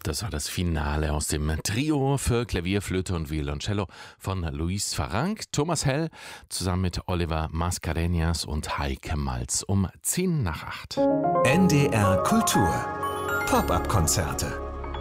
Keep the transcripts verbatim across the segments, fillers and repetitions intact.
Das war das Finale aus dem Trio für Klavier, Flöte und Violoncello von Luis Farranc, Thomas Hell zusammen mit Oliver Mascarenhas und Heike Malz um zehn nach acht. N D R Kultur Pop-up-Konzerte.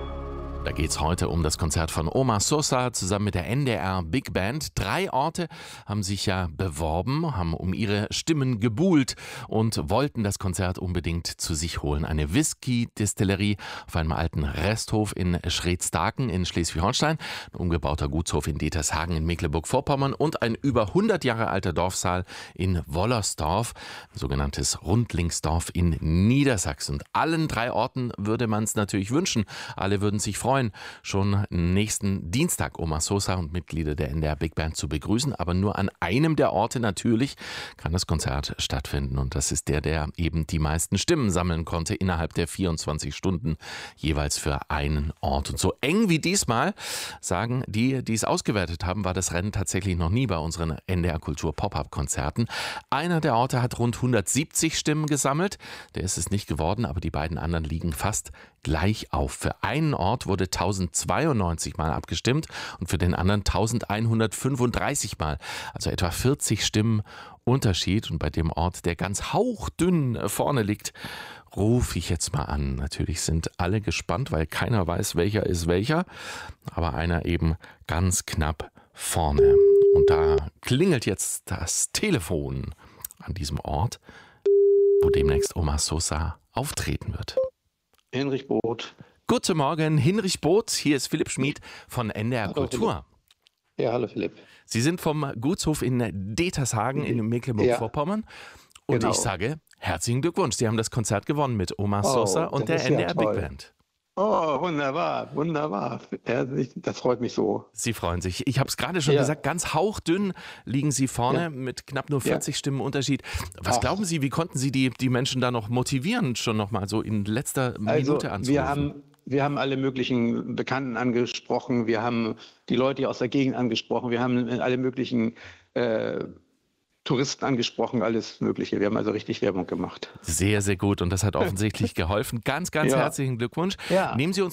Da geht es heute um das Konzert von Omar Sosa zusammen mit der N D R Big Band. Drei Orte haben sich ja beworben, haben um ihre Stimmen gebuhlt und wollten das Konzert unbedingt zu sich holen. Eine Whisky-Distillerie auf einem alten Resthof in Schredstaken in Schleswig-Holstein, ein umgebauter Gutshof in Detershagen in Mecklenburg-Vorpommern und ein über hundert Jahre alter Dorfsaal in Wollersdorf, ein sogenanntes Rundlingsdorf in Niedersachsen. Und allen drei Orten würde man es natürlich wünschen. Alle würden sich freuen, schon nächsten Dienstag Omar Sosa und Mitglieder der N D R Big Band zu begrüßen. Aber nur an einem der Orte natürlich kann das Konzert stattfinden. Und das ist der, der eben die meisten Stimmen sammeln konnte innerhalb der vierundzwanzig Stunden jeweils für einen Ort. Und so eng wie diesmal, sagen die, die es ausgewertet haben, war das Rennen tatsächlich noch nie bei unseren N D R Kultur Pop-Up-Konzerten. Einer der Orte hat rund hundertsiebzig Stimmen gesammelt. Der ist es nicht geworden, aber die beiden anderen liegen fast gleich auf. Für einen Ort wurde tausendzweiundneunzig Mal abgestimmt und für den anderen elfhundertfünfunddreißig Mal. Also etwa vierzig Stimmen Unterschied. Und bei dem Ort, der ganz hauchdünn vorne liegt, rufe ich jetzt mal an. Natürlich sind alle gespannt, weil keiner weiß, welcher ist welcher. Aber einer eben ganz knapp vorne. Und da klingelt jetzt das Telefon an diesem Ort, wo demnächst Omar Sosa auftreten wird. Hinrich Both. Guten Morgen, Hinrich Both. Hier ist Philipp Schmid von N D R Hallo, Kultur. Philipp. Ja, hallo Philipp. Sie sind vom Gutshof in Detershagen in Mecklenburg-Vorpommern. Ja. Und genau. Ich sage, herzlichen Glückwunsch. Sie haben das Konzert gewonnen mit Omar oh, Sosa und der N D R ja Big Band. Oh, wunderbar, wunderbar. Das freut mich so. Sie freuen sich. Ich habe es gerade schon ja. gesagt, ganz hauchdünn liegen Sie vorne ja. mit knapp nur vierzig ja. Stimmen Unterschied. Was Ach. glauben Sie, wie konnten Sie die, die Menschen da noch motivieren, schon noch mal so in letzter also, Minute anzurufen? Wir haben, wir haben alle möglichen Bekannten angesprochen, wir haben die Leute aus der Gegend angesprochen, wir haben alle möglichen äh, Touristen angesprochen, alles Mögliche. Wir haben also richtig Werbung gemacht. Sehr, sehr gut und das hat offensichtlich geholfen. Ganz, ganz ja. herzlichen Glückwunsch. Ja. Nehmen Sie uns